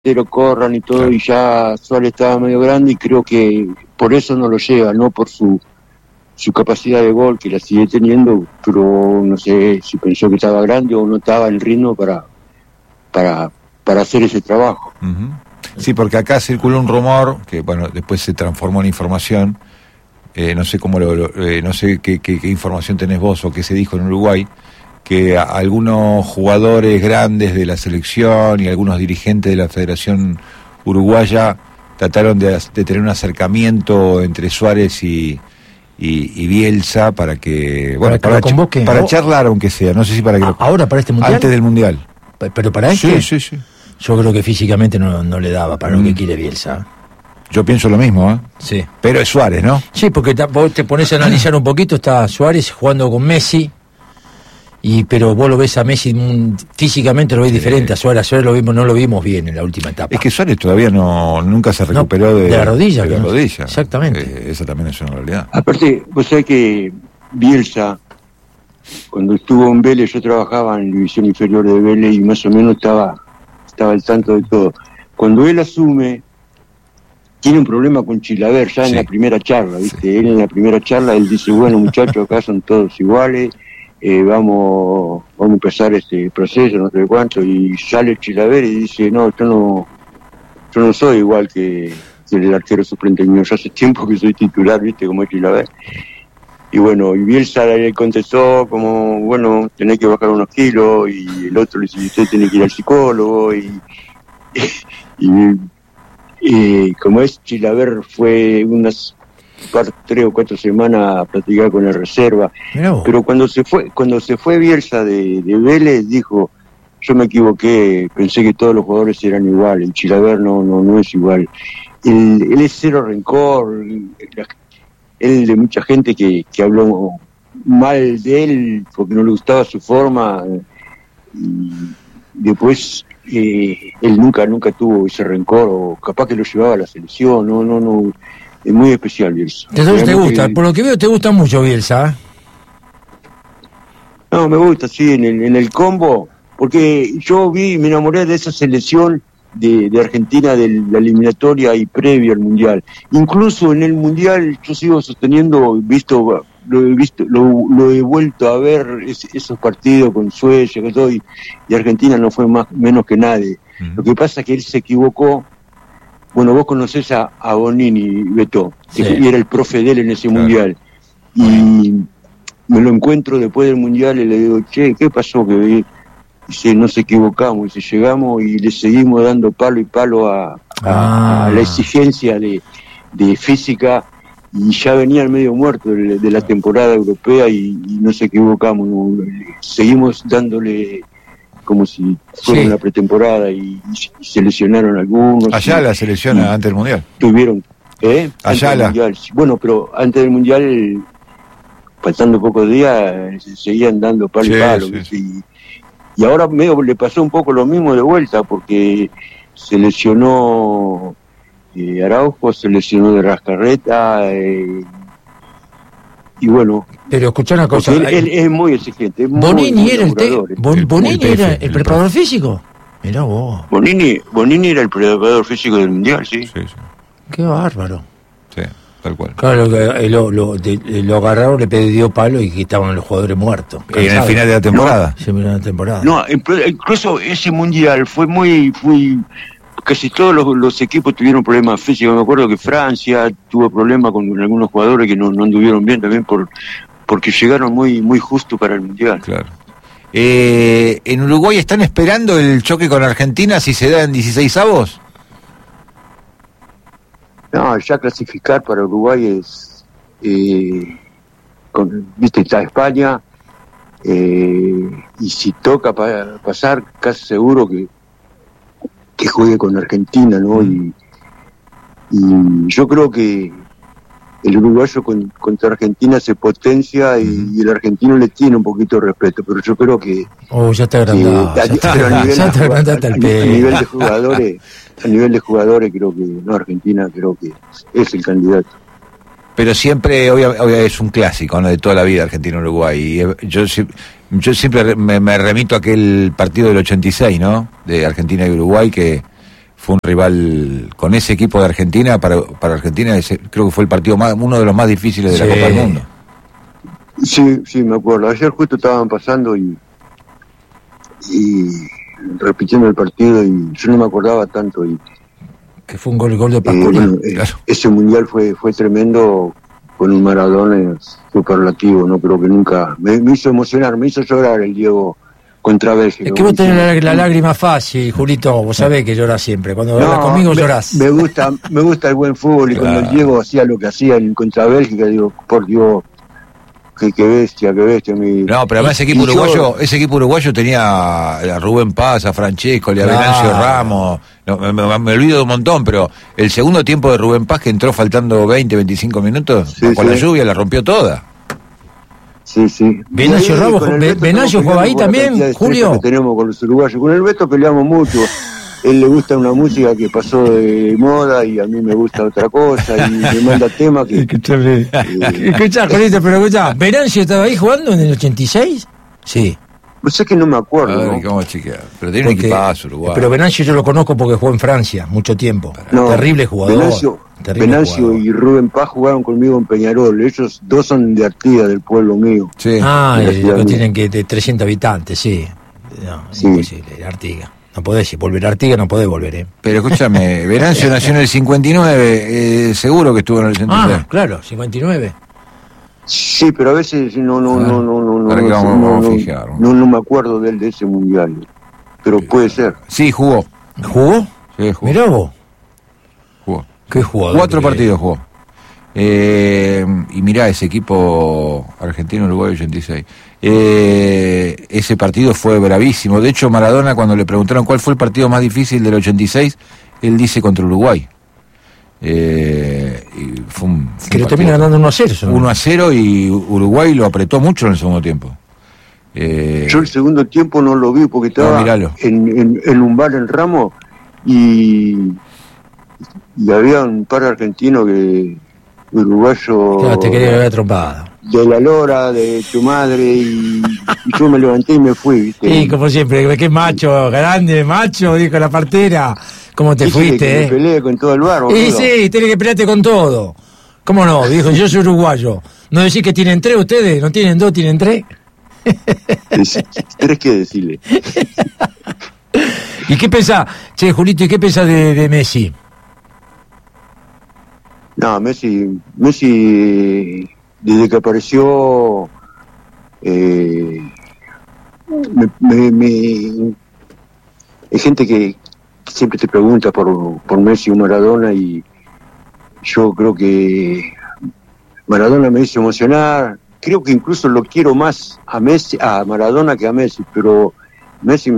corran y todo, claro. Y ya Suárez estaba medio grande y creo que por eso no lo llega, no por su capacidad de gol, que la sigue teniendo, pero no sé si pensó que estaba grande o no estaba en ritmo para hacer ese trabajo. Uh-huh. Sí, porque acá circuló un rumor que, bueno, después se transformó en información, no sé cómo no sé qué información tenés vos o qué se dijo en Uruguay, que algunos jugadores grandes de la selección y algunos dirigentes de la Federación Uruguaya trataron de tener un acercamiento entre Suárez y Bielsa para que, bueno, para charlar, aunque sea, no sé si para que ahora para este mundial, antes del mundial, pero para este sí. Yo creo que físicamente no le daba para lo que quiere Bielsa. Yo pienso lo mismo, Sí. Pero es Suárez, ¿no? Sí, porque vos te pones a analizar un poquito, está Suárez jugando con Messi, pero vos lo ves a Messi físicamente lo ves diferente, a Suárez no lo vimos bien en la última etapa. Es que Suárez todavía nunca se recuperó de la rodilla. De la rodilla. Exactamente. Esa también es una realidad. Aparte, vos sabés que Bielsa, cuando estuvo en Vélez, yo trabajaba en la división inferior de Vélez y más o menos estaba al tanto de todo. Cuando él asume, tiene un problema con Chilaver ya en la primera charla, ¿viste? Sí. Él en la primera charla, él dice, bueno muchachos, acá son todos iguales, vamos a empezar este proceso, no sé cuánto, y sale Chilaver y dice, no, yo no soy igual que el arquero suplente mío, yo hace tiempo que soy titular, ¿viste? Como es Chilaver. Y bueno, y Bielsa le contestó como, bueno, tenés que bajar unos kilos, y el otro le dice, usted tiene que ir al psicólogo, y como es, Chilaver fue unas 3 o 4 semanas a practicar con la reserva. No. Pero cuando se fue Bielsa de Vélez, dijo, yo me equivoqué, pensé que todos los jugadores eran iguales, y Chilaver no es igual. Él es cero rencor, él de mucha gente que habló mal de él porque no le gustaba su forma, y después él nunca tuvo ese rencor, o capaz que lo llevaba a la selección, no, es muy especial Bielsa. Entonces te gusta, por lo que veo te gusta mucho Bielsa. No, me gusta, sí, en el combo, porque yo me enamoré de esa selección de Argentina, de la eliminatoria y previo al mundial. Incluso en el mundial yo sigo sosteniendo, lo he vuelto a ver esos partidos con Suecia, con todo, y Argentina no fue menos que nadie. Uh-huh. Lo que pasa es que él se equivocó. Bueno, vos conocés a Bonini, Beto, que era el profe de él en ese mundial, y me lo encuentro después del mundial y le digo, che, ¿qué pasó? Que dice, nos equivocamos, y llegamos y le seguimos dando palo y palo a la exigencia de física, y ya venía el medio muerto de la temporada europea y nos equivocamos, seguimos dándole como si fuera una pretemporada, y se lesionaron algunos. Ayala se lesiona antes del mundial. Tuvieron, Ayala. Bueno, pero antes del mundial, faltando pocos días, seguían dando palo y palo. Sí. Y ahora medio le pasó un poco lo mismo de vuelta, porque se lesionó Araujo, se lesionó de Rascarreta, y bueno. Pero escuchá una cosa. Él es muy exigente. Bonini era Bonini era el preparador físico. Mirá vos. Bonini era el preparador físico del mundial, sí. Qué bárbaro. Sí, tal cual. Claro, lo agarraron, le pidió palo y que estaban los jugadores muertos. Y en el final de la temporada. No, incluso ese mundial fue muy casi todos los equipos tuvieron problemas físicos. Me acuerdo que Francia tuvo problemas con algunos jugadores que no anduvieron bien también porque llegaron muy justo para el mundial. Claro. ¿En Uruguay están esperando el choque con Argentina si se da en 16avos? No, ya clasificar para Uruguay es viste, está España, y si toca pasar, casi seguro que juegue con Argentina, ¿no? Y yo creo que el uruguayo contra Argentina se potencia, y el argentino le tiene un poquito de respeto, pero yo creo que ya está agrandado. A nivel de jugadores creo que Argentina creo que es el candidato. Pero siempre, obviamente es un clásico, ¿no? De toda la vida Argentina-Uruguay. Yo siempre me remito a aquel partido del 86, ¿no? De Argentina y Uruguay, que fue un rival con ese equipo de Argentina, para Argentina creo que fue el partido uno de los más difíciles de la Copa del Mundo. Sí, me acuerdo. Ayer justo estaban pasando y repitiendo el partido y yo no me acordaba tanto. Que fue un gol de Pascual. Claro. Ese mundial fue tremendo, con un Maradona superlativo, no creo que nunca me hizo emocionar, me hizo llorar el Diego contra Bélgica. Es que vos tenés la lágrima fácil, Julito, vos sabés que llorás siempre, cuando hablas conmigo llorás. Me gusta el buen fútbol, y claro, cuando el Diego hacía lo que hacía contra Bélgica, digo, por Dios, qué bestia. No, pero además ese equipo uruguayo tenía a Rubén Paz, a Francesco, a Venancio Ramos, me olvido de un montón, pero el segundo tiempo de Rubén Paz, que entró faltando 20-25 minutos, con la lluvia la rompió toda. Sí. Venancio Ramos, Venancio jugaba ahí también, Julio. Que tenemos con los uruguayos. Con el Beto peleamos mucho. Él le gusta una música que pasó de moda y a mí me gusta otra cosa, y me manda temas que... Escuchá, Julito, pero escuchá, ¿Venancio estaba ahí jugando en el 86? Sí. Pues es que no me acuerdo. A ver, ¿cómo chequear? Pero tiene un equipazo Uruguay. Pero Venancio yo lo conozco porque jugó en Francia mucho tiempo. Terrible jugador. Venancio y Rubén Paz jugaron conmigo en Peñarol. Ellos dos son de Artigas, del pueblo mío. Sí. Lo tienen que de 300 habitantes, sí. No, sí. Imposible, Artigas. No podés volver a Artigas, no podés volver, Pero escúchame, Venancio nació en el 59, seguro que estuvo en el 83. Ah, claro, 59. Sí, pero a veces no me acuerdo de ese mundial. Pero puede ser. Sí, jugó. ¿Jugó? Sí, jugó. Mirá vos. Jugó. ¿Qué jugador? 4 partidos jugó. Y mirá, ese equipo Argentina-Uruguay 86. Ese partido fue bravísimo. De hecho, Maradona, cuando le preguntaron cuál fue el partido más difícil del 86, él dice contra Uruguay. Y fue que lo termina ganando 1-0. 1-0 y Uruguay lo apretó mucho en el segundo tiempo. Yo el segundo tiempo no lo vi porque estaba en un bar en Ramos y había un par de argentinos uruguayos. Claro, te quería ver trompado. De la lora, de tu madre, y yo me levanté y me fui, ¿viste? Sí, como siempre, qué macho, grande, macho, dijo la partera. ¿Cómo te fuiste, Me peleé con todo el bar, boludo. Y sí, tenés que pelearte con todo. ¿Cómo no? Dijo, yo soy uruguayo. ¿No decís que tienen 3 ustedes? ¿No tienen 2, tienen 3? 3 que decirle. ¿Y qué pensás, Julito, y qué pensás de Messi? No, Messi desde que apareció hay gente que siempre te pregunta por Messi o Maradona, y yo creo que Maradona me hizo emocionar. Creo que incluso lo quiero más a Maradona que a Messi, pero Messi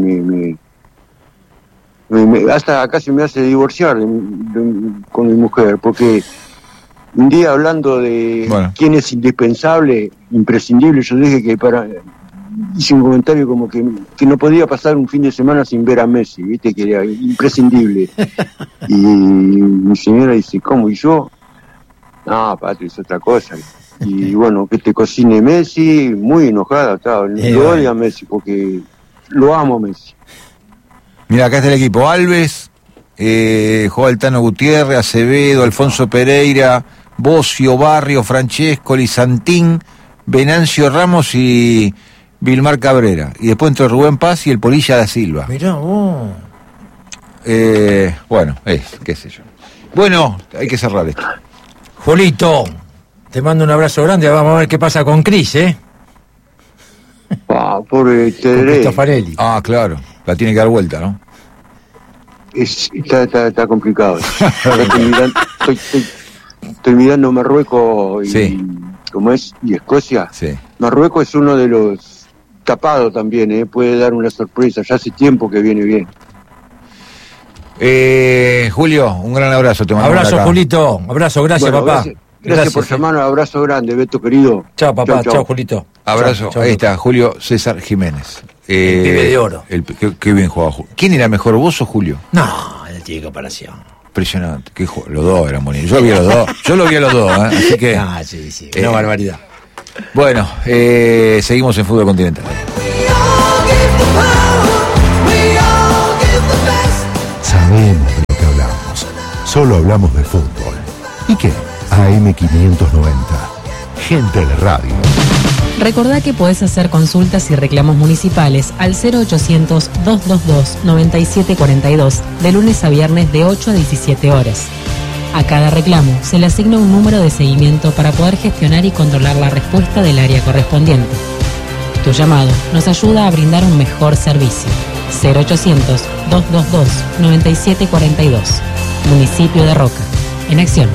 hasta casi me hace divorciar con mi mujer, porque un día hablando de quién es indispensable, imprescindible, yo dije que hice un comentario como que no podía pasar un fin de semana sin ver a Messi, viste, que era imprescindible. Y mi señora dice, ¿cómo? ¿Y yo? No, Patri, es otra cosa. Y bueno, que te cocine Messi, muy enojada, claro. Lo odio a Messi porque lo amo a Messi. Mira, acá está el equipo. Alves, juega el Tano Gutiérrez, Acevedo, Alfonso Pereira, Bocio, Barrio, Francesco, Santín, Venancio Ramos y Vilmar Cabrera. Y después entró Rubén Paz y el Polilla da Silva. Mirá vos. Bueno, qué sé yo. Bueno, hay que cerrar esto. Julito, te mando un abrazo grande. Vamos a ver qué pasa con Cris, Pobre Cristofarelli. Claro, la tiene que dar vuelta, ¿no? Está complicado. Estoy mirando Marruecos y Escocia. Sí. Marruecos es uno de los tapados también, puede dar una sorpresa. Ya hace tiempo que viene bien. Julio, un gran abrazo. Te mando abrazo, Julito. Abrazo, gracias, papá. Gracias por llamarnos, abrazo grande, Beto querido. Chao, papá, chao, Julito. Abrazo, chau, ahí está, Julio César Jiménez. El pibe de oro. Qué bien jugaba. ¿Quién era mejor, vos o Julio? No, no tiene comparación. Impresionante, los dos eran bonitos. Yo lo vi a los dos, así que... Sí, una barbaridad. Bueno, seguimos en Fútbol Continental. Sabemos de lo que hablamos. Solo hablamos de fútbol. ¿Y qué? AM590. Gente de radio. Recordá que podés hacer consultas y reclamos municipales al 0800-222-9742 de lunes a viernes de 8 a 17 horas. A cada reclamo se le asigna un número de seguimiento para poder gestionar y controlar la respuesta del área correspondiente. Tu llamado nos ayuda a brindar un mejor servicio. 0800-222-9742. Municipio de Roca. En acción.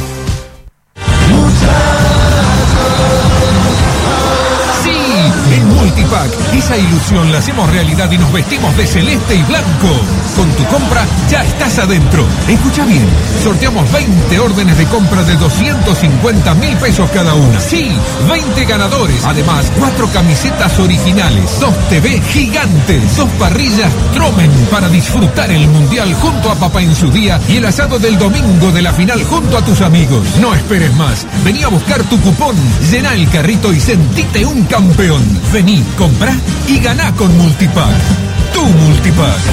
En Multipack, esa ilusión la hacemos realidad y nos vestimos de celeste y blanco. Con tu compra ya estás adentro. Escucha bien, sorteamos 20 órdenes de compra de 250.000 pesos cada una. Sí, 20 ganadores. Además, 4 camisetas originales, 2 TV gigantes, 2 parrillas Tromen para disfrutar el Mundial junto a papá en su día y el asado del domingo de la final junto a tus amigos. No esperes más. Vení a buscar tu cupón, llená el carrito y sentite un campeón. Vení, comprá y ganá con Multipack. Tu Multipack.